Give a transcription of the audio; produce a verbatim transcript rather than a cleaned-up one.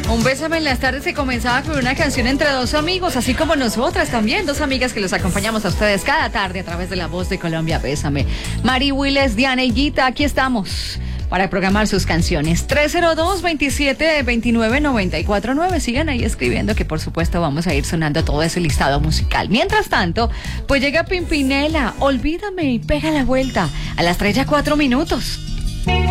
Un Bésame en las tardes se comenzaba con una canción entre dos amigos, así como nosotras también, dos amigas que los acompañamos a ustedes cada tarde a través de La Voz de Colombia. Bésame. Mari Willes, Diana y Guita, aquí estamos para programar sus canciones. tres cero dos, veintisiete veintinueve, noventa y cuatro nueve. Sigan ahí escribiendo que por supuesto vamos a ir sonando todo ese listado musical. Mientras tanto, pues llega Pimpinela, Olvídame y pega la vuelta a las tres ya cuatro minutos.